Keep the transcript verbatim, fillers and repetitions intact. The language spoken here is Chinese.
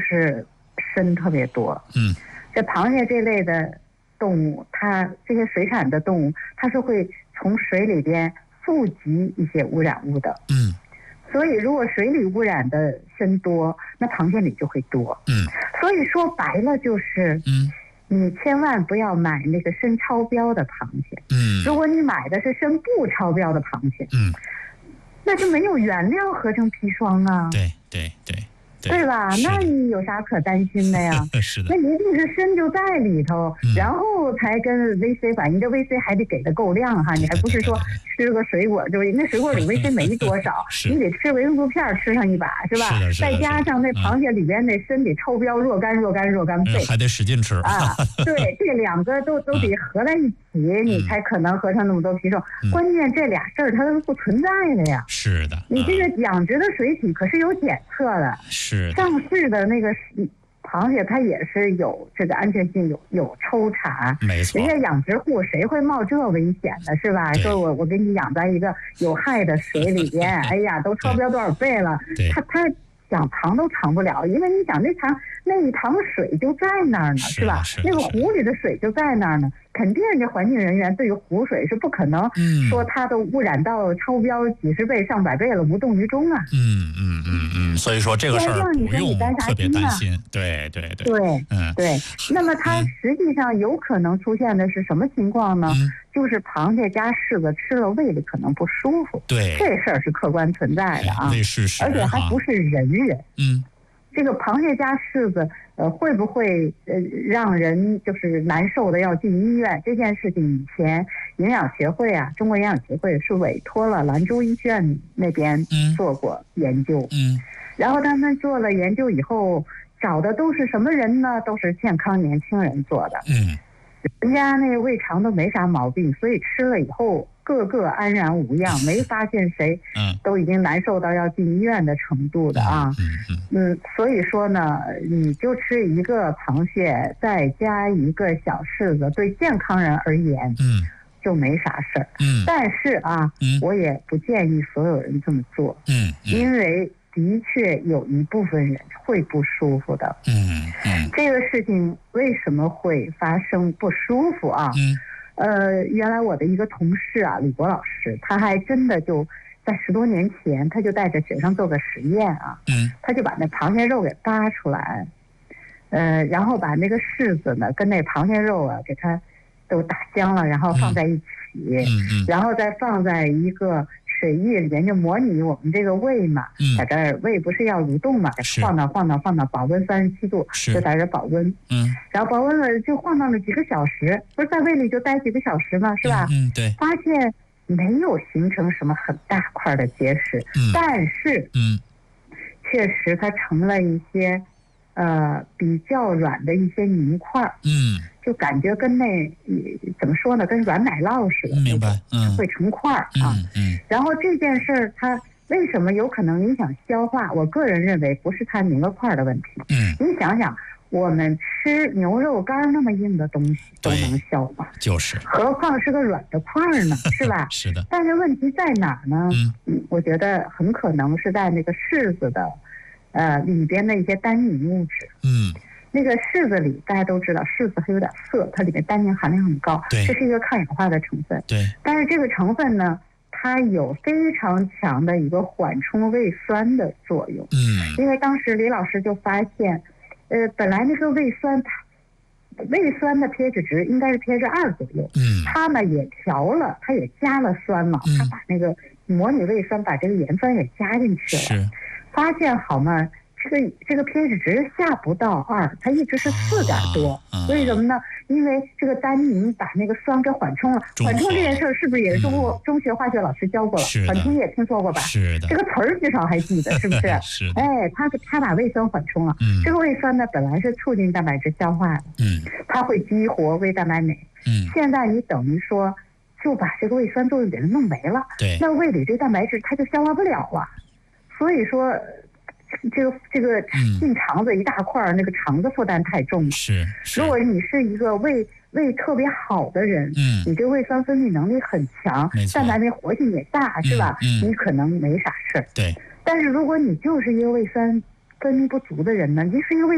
就是参特别多。 嗯， 这螃蟹这类的动物，它这些水产的动物，它是会从水里边富集一些污染物的。 嗯， 所以如果水里污染的参多，那螃蟹里就会多。 嗯， 所以说白了就是， 嗯， 你千万不要买那个参超标的螃蟹。 嗯， 如果你买的是参不超标的螃蟹， 嗯， 那就没有原料合成砒霜啊。 对对对。 对吧？那你有啥可担心的呀？ 是的， 那一定是参就在里头， 嗯、 然后才跟 V C 反应。这 V C 还得给的够量哈，你还不是说吃个水果就那水果里 V C 没多少，你得吃维生素片吃上一把是吧？ 是再加上那螃蟹里边那参得超标若干若干若干倍， 还得使劲吃啊！对，这两个都都得合在一起，嗯、你才可能合成那么多砒霜。嗯、关键这俩事儿它都是不存在的呀。 是的， 你这个养殖的水体可是有检测的。 是上市的那个螃蟹，它也是有这个安全性，有有抽查。 没错， 人家养殖户谁会冒这危险的，是吧？说我我给你养在一个有害的水里边，哎呀，都超标多少倍了，他他想藏都藏不了，因为你想那藏那一塘水就在那儿呢，是吧？那个湖里的水就在那儿呢，肯定人家环境人员对于湖水是不可能说它都污染到超标几十倍上百倍了无动于衷啊。 嗯嗯嗯嗯，所以说这个事儿不用特别担心。对对对对，嗯对。那么它实际上有可能出现的是什么情况呢？嗯、就是螃蟹加柿子吃了胃里可能不舒服。 对， 这事儿是客观存在的啊， 胃是是， 而且还不是人人。 嗯。 这个螃蟹加柿子，呃，会不会呃让人就是难受的要进医院？这件事情以前营养协会啊，中国营养协会是委托了兰州医院那边做过研究， 嗯，嗯然后他们做了研究以后，找的都是什么人呢？都是健康年轻人做的， 嗯， 人家那胃肠都没啥毛病，所以吃了以后个个安然无恙，没发现谁都已经难受到要进医院的程度的啊。 嗯嗯嗯，所以说呢，你就吃一个螃蟹，再加一个小柿子，对健康人而言， 嗯， 就没啥事儿。 嗯， 但是啊， 嗯， 我也不建议所有人这么做。 嗯， 因为的确有一部分人会不舒服的。 嗯嗯， 这个事情为什么会发生不舒服啊？ 嗯。 呃，原来我的一个同事啊，李国老师，他还真的就在十多年前，他就带着学生做个实验啊， 嗯， 他就把那螃蟹肉给扒出来，呃，然后把那个柿子呢跟那螃蟹肉啊给它都打香了，然后放在一起， 嗯嗯， 然后再放在一个水液里面，就模拟我们这个胃嘛， 嗯， 在这儿胃不是要蠕动嘛，晃荡晃荡晃荡，保温三十七度，就在这保温， 嗯， 然后保温了就晃荡了几个小时，不是在胃里就待几个小时嘛，是吧？ 嗯，对， 发现没有形成什么很大块的结石， 嗯， 但是， 嗯， 确实它成了一些，呃，比较软的一些凝块， 嗯。 就感觉跟那怎么说呢，跟软奶酪似的， 明白，嗯， 会成块啊， 嗯嗯。 然后这件事儿它为什么有可能影响消化？我个人认为不是它凝了块的问题， 嗯， 你想想，我们吃牛肉干那么硬的东西都能消化， 就是， 何况是个软的块呢，是吧？ 是的。 但是问题在哪儿呢？ 嗯嗯，我觉得很可能是在那个柿子的，呃，里边的一些单宁物质， 嗯。 那个柿子里，大家都知道，柿子它有点涩，它里面单宁含量很高， 对， 这是一个抗氧化的成分。 对， 但是这个成分呢，它有非常强的一个缓冲胃酸的作用。 嗯， 因为当时李老师就发现，呃，本来那个胃酸，胃酸的 pH 值应该是 pH 二左右， 嗯， 它呢也调了，它也加了酸嘛， 嗯、 它把那个模拟胃酸把这个盐酸也加进去了， 是， 发现好嘛。这个这个 pH 值下不到二，它一直是四点多、啊啊。为什么呢？因为这个单宁把那个酸给缓冲了。缓冲这件事儿是不是也是中国、嗯、中学化学老师教过了？缓冲也听说过吧？ 是的。 这个词儿至少还记得，是不是？ 是的。 哎，它它把胃酸缓冲了。 嗯。 这个胃酸呢，本来是促进蛋白质消化的。 嗯。 它会激活胃蛋白酶。 嗯。现在你等于说就把这个胃酸作用给它弄没了。 对。 那胃里这蛋白质它就消化不了了。所以说。这个这个进肠子一大块、嗯，那个肠子负担太重了。 是，是如果你是一个胃胃特别好的人， 嗯， 你这胃酸分泌能力很强，蛋白酶活性也大，是吧？ 嗯， 你可能没啥事儿。 对。 但是如果你就是一个胃酸分泌不足的人呢，你是一个胃